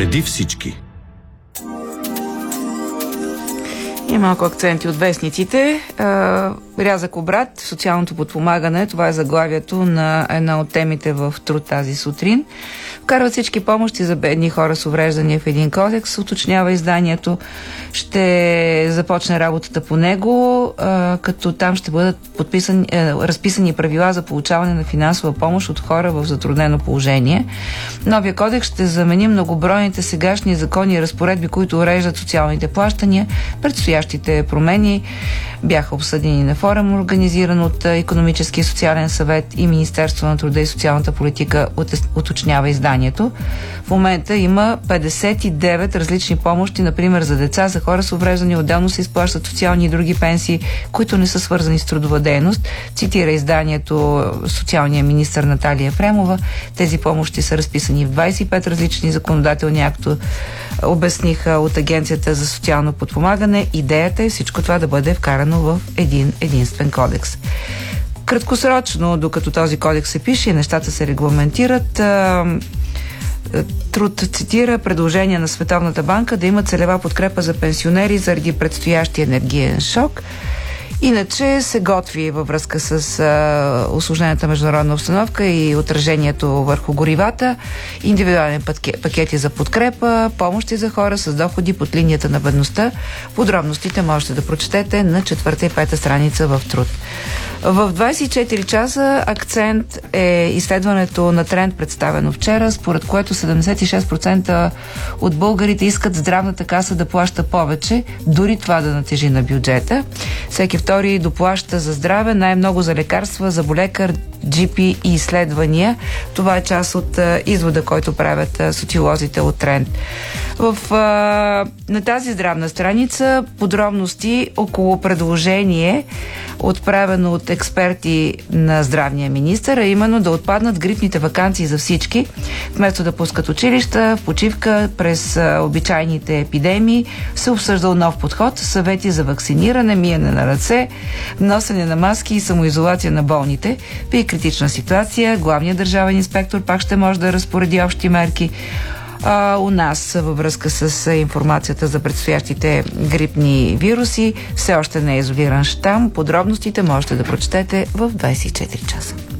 Преди всички. И малко акценти от вестниците. Рязък обрат, социалното подпомагане, това е заглавието на една от темите в Труд тази сутрин. Вкарват всички помощи за бедни хора с увреждания в един кодекс, уточнява изданието. Ще започне работата по него, като там ще бъдат разписани правила за получаване на финансова помощ от хора в затруднено положение. Новия кодекс ще замени многобройните сегашни закони и разпоредби, които уреждат социалните плащания. Предстоящите промени бяха обсъдени на форум, организиран от Икономическия и социален съвет и Министерство на труда и социалната политика, уточнява изданието. В момента има 59 различни помощи, например за деца, за хора с увреждания, отделно се изплащат социални и други пенсии, които не са свързани с трудова дейност. Цитира изданието социалния министър Наталия Ефремова. Тези помощи са разписани в 25 различни законодателни акта, обясниха от Агенцията за социално подпомагане. Идеята е всичко това да бъде вкарано в един единствен кодекс. Краткосрочно, докато този кодекс се пише и нещата се регламентират, Труд цитира предложение на Световната банка да има целева подкрепа за пенсионери заради предстоящия енергиен шок. Иначе се готви във връзка с усложнената международна обстановка и отражението върху горивата, индивидуални пакети за подкрепа, помощи за хора с доходи под линията на бедността. Подробностите можете да прочетете на 4 и 5 страница в Труд. В 24 часа акцент е изследването на Тренд, представено вчера, според което 76% от българите искат здравната каса да плаща повече, дори това да натежи на бюджета. Всеки втори доплаща за здраве, най-много за лекарства, заболекар, GP и изследвания. Това е част от извода, който правят социолозите от Тренд. На тази здравна страница подробности около предложение, отправено от експерти на здравния министър, а именно да отпаднат грипните ваканции за всички. Вместо да пускат училища, в почивка през обичайните епидемии, се обсъждал нов подход, съвети за вакциниране, миене на ръце, носене на маски и самоизолация на болните. При критична ситуация главният държавен инспектор пак ще може да разпореди общи мерки. У нас във връзка с информацията за предстоящите грипни вируси все още не е изолиран щам. Подробностите можете да прочетете в 24 часа.